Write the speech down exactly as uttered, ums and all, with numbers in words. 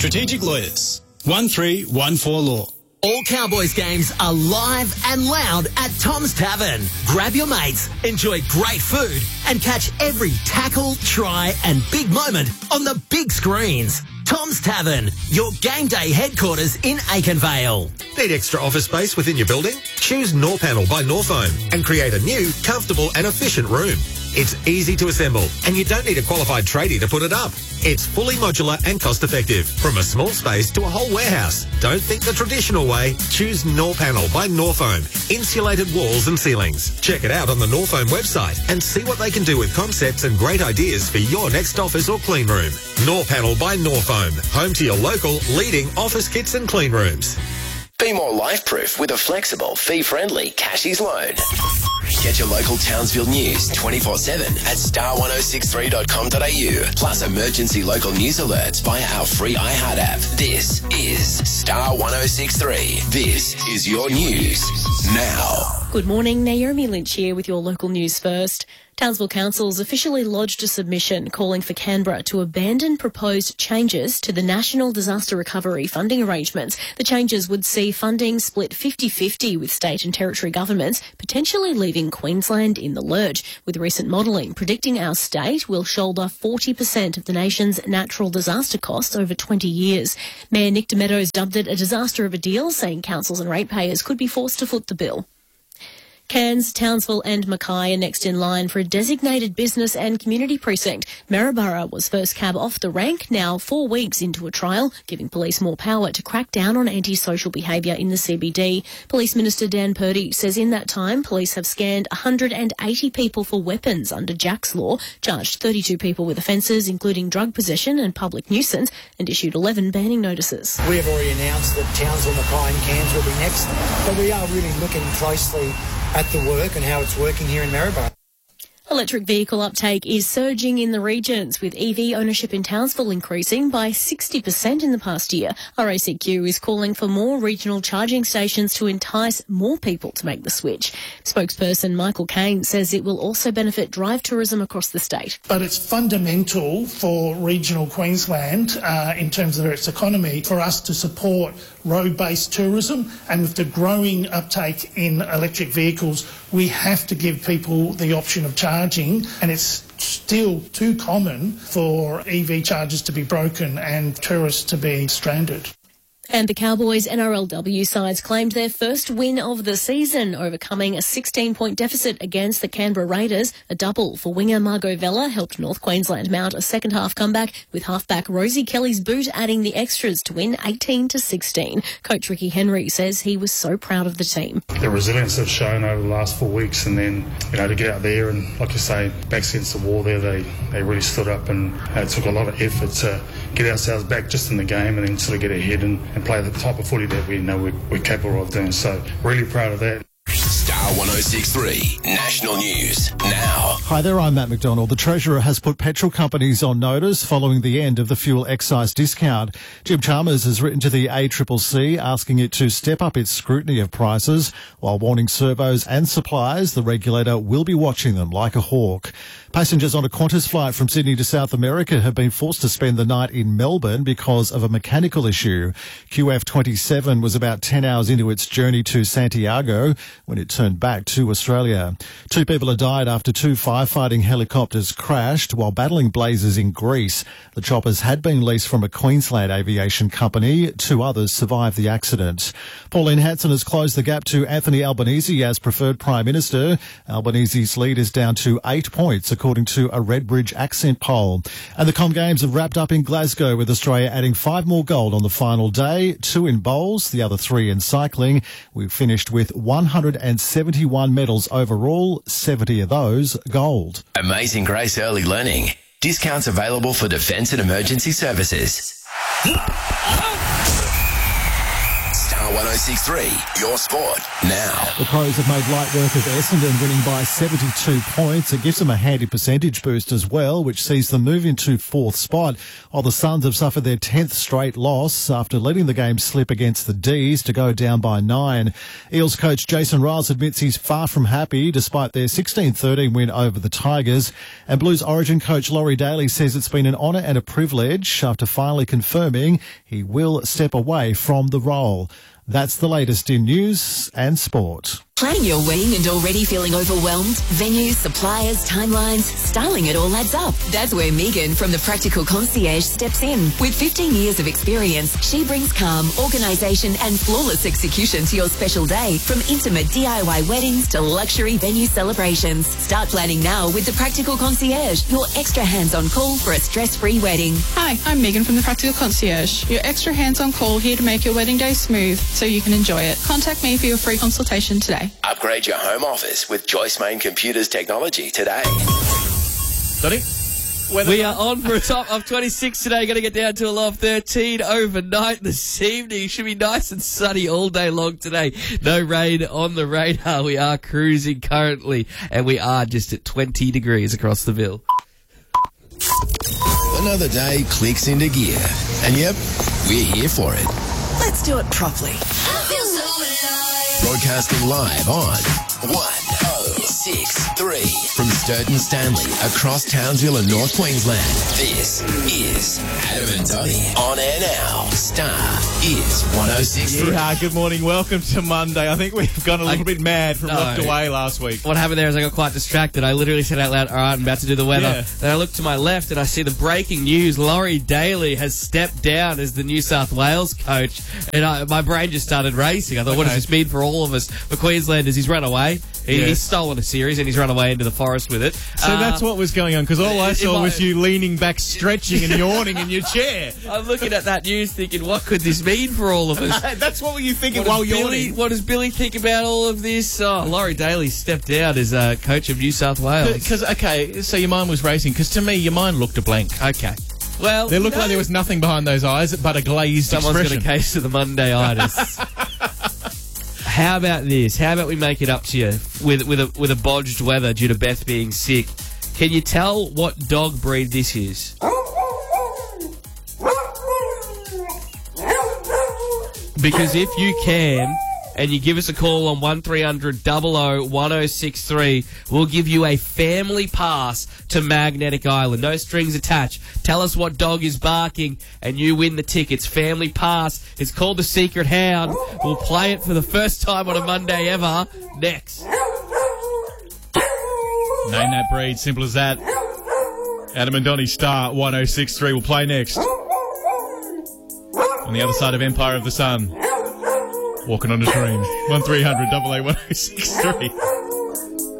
Strategic Lawyers, one three one four Law. All Cowboys games are live and loud at Tom's Tavern. Grab your mates, enjoy great food, and catch every tackle, try, and big moment on the big screens. Tom's Tavern, your game day headquarters in Aikenvale. Need extra office space within your building? Choose Norpanel by Norfoam and create a new, comfortable and efficient room. It's easy to assemble and you don't need a qualified tradie to put it up. It's fully modular and cost-effective. From a small space to a whole warehouse. Don't think the traditional way. Choose Norpanel by Norfoam. Insulated walls and ceilings. Check it out on the Norfoam website and see what they can do with concepts and great ideas for your next office or clean room. Norpanel by Norfoam. Home to your local leading office kits and clean rooms. Be more life-proof with a flexible, fee-friendly Cashies loan. Get your local Townsville news twenty-four seven at star ten sixty-three dot com dot a u, plus emergency local news alerts via our free iHeart app. This is Star ten sixty-three. This is your news now. Good morning, Naomi Lynch here with your local news first. Townsville Council's officially lodged a submission calling for Canberra to abandon proposed changes to the National Disaster Recovery funding arrangements. The changes would see funding split fifty-fifty with state and territory governments, potentially leaving Queensland in the lurch, with recent modelling predicting our state will shoulder forty percent of the nation's natural disaster costs over twenty years. Mayor Nick de Meadows dubbed it a disaster of a deal, saying councils and ratepayers could be forced to foot the bill. Cairns, Townsville and Mackay are next in line for a designated business and community precinct. Maryborough was first cab off the rank, now four weeks into a trial, giving police more power to crack down on antisocial behaviour in the C B D. Police Minister Dan Purdy says in that time, police have scanned one hundred eighty people for weapons under Jack's Law, charged thirty-two people with offences, including drug possession and public nuisance, and issued eleven banning notices. We have already announced that Townsville, Mackay and Cairns will be next, but we are really looking closely at the work and how it's working here in Maryborough. Electric vehicle uptake is surging in the regions, with E V ownership in Townsville increasing by sixty percent in the past year. R A C Q is calling for more regional charging stations to entice more people to make the switch. Spokesperson Michael Kane says it will also benefit drive tourism across the state. But it's fundamental for regional Queensland, uh, in terms of its economy, for us to support road-based tourism, and with the growing uptake in electric vehicles, we have to give people the option of charging, and it's still too common for E V chargers to be broken and tourists to be stranded. And the Cowboys N R L W sides claimed their first win of the season, overcoming a sixteen-point deficit against the Canberra Raiders. A double for winger Margot Vella helped North Queensland mount a second-half comeback, with halfback Rosie Kelly's boot adding the extras to win eighteen to sixteen. Coach Ricky Henry says he was so proud of the team. The resilience they've shown over the last four weeks, and then, you know, to get out there and, like you say, backs against the wall there, they, they really stood up, and uh, it took a lot of effort to get ourselves back just in the game and then sort of get ahead and, and play the type of footy that we know we're, we're capable of doing. So really proud of that. Star ten sixty-three National News now. Hi there, I'm Matt McDonald. The Treasurer has put petrol companies on notice following the end of the fuel excise discount. Jim Chalmers has written to the A C C C asking it to step up its scrutiny of prices, while warning servos and suppliers the regulator will be watching them like a hawk. Passengers on a Qantas flight from Sydney to South America have been forced to spend the night in Melbourne because of a mechanical issue. Q F twenty-seven was about ten hours into its journey to Santiago when it turned back to Australia. Two people have died after two firefighting helicopters crashed while battling blazes in Greece. The choppers had been leased from a Queensland aviation company. Two others survived the accident. Pauline Hanson has closed the gap to Anthony Albanese as preferred Prime Minister. Albanese's lead is down to eight points, according to a Redbridge accent poll. And the Com Games have wrapped up in Glasgow, with Australia adding five more gold on the final day, two in bowls, the other three in cycling. We've finished with one hundred seventy-one medals overall, seventy of those gold. Amazing Grace Early Learning. Discounts available for defence and emergency services. Star one oh six point three, your sport, now. The Crows have made light work of Essendon, winning by seventy-two points. It gives them a handy percentage boost as well, which sees them move into fourth spot, while the Suns have suffered their tenth straight loss after letting the game slip against the D's to go down by nine. Eels coach Jason Riles admits he's far from happy despite their sixteen thirteen win over the Tigers. And Blues Origin coach Laurie Daly says it's been an honour and a privilege after finally confirming he will step away from the role. That's the latest in news and sport. Planning your wedding and already feeling overwhelmed? Venues, suppliers, timelines, styling it all adds up. That's where Megan from the Practical Concierge steps in. With fifteen years of experience, she brings calm, organisation and flawless execution to your special day, from intimate D I Y weddings to luxury venue celebrations. Start planning now with the Practical Concierge, your extra hands-on call for a stress-free wedding. Hi, I'm Megan from the Practical Concierge, your extra hands-on call here to make your wedding day smooth so you can enjoy it. Contact me for your free consultation today. Upgrade your home office with Joyce Main Computers technology today. Sonny? We are on for a top of twenty-six today. Going to get down to a low of thirteen overnight this evening. Should be nice and sunny all day long today. No rain on the radar. We are cruising currently, and we are just at twenty degrees across the Ville. Another day clicks into gear. And yep, we're here for it. Let's do it properly. Broadcasting live on one oh six point three from Sturton Stanley across Townsville and North Queensland. This is Adam and Donny on air now. Star is one oh six point three. Yeah, good morning. Welcome to Monday. I think we've gone a little I, bit mad from no. left away last week. What happened there is I got quite distracted. I literally said out loud, all right, I'm about to do the weather. Yeah. Then I look to my left and I see the breaking news. Laurie Daly has stepped down as the New South Wales coach. And I, my brain just started racing. I thought, okay, what does this mean for all of us? For Queenslanders, he's run away. He, yeah. He's stolen a series and he's run away into the forest with it. So uh, that's what was going on, because all I saw I, was you leaning back, stretching and yawning in your chair. I'm looking at that news thinking, what could this mean for all of us? That's what were you thinking what while Billy, yawning? What does Billy think about all of this? Oh, Laurie Daly stepped out as uh, coach of New South Wales. Because, okay, so your mind was racing, because to me your mind looked a blank. Okay. Well, there looked no. like there was nothing behind those eyes but a glazed Someone's expression. got a case of the Monday-itis. How about this? How about we make it up to you with with a with a bodged weather due to Beth being sick? Can you tell what dog breed this is? Because if you can, and you give us a call on one three hundred double oh one oh six three, we'll give you a family pass to Magnetic Island. No strings attached. Tell us what dog is barking, and you win the tickets. Family pass. It's called the Secret Hound. We'll play it for the first time on a Monday ever. Next. Name that breed. Simple as that. Adam and Donny, Star one oh six point three. We'll play next. On the other side of Empire of the Sun. Walking on a Dream. one three hundred double A one oh six three.